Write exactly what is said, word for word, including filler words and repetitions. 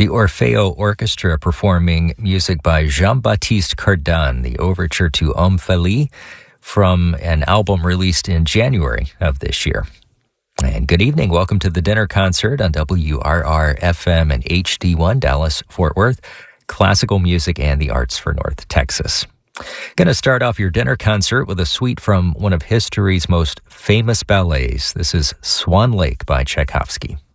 The Orfeo Orchestra performing music by Jean-Baptiste Cardin, the overture to Omphalie, from an album released in January of this year. And good evening. Welcome to the dinner concert on W R R F M and H D one, Dallas, Fort Worth. Classical music and the arts for North Texas. Going to start off your dinner concert with a suite from one of history's most famous ballets. This is Swan Lake by Tchaikovsky.